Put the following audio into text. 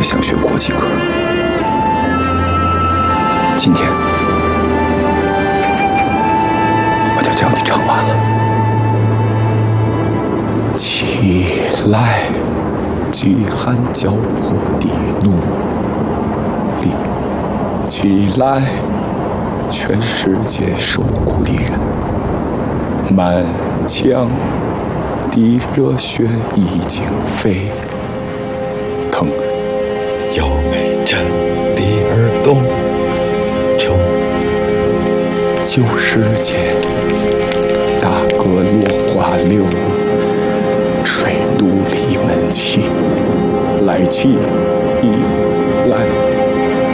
想学国际歌。今天我就教你唱完了。起来，饥寒交迫的奴隶！起来，全世界受苦的人！满腔的热血已经沸腾， 要美真的耳朵中， 旧世界大河落花流，水奴隶们起来起，来。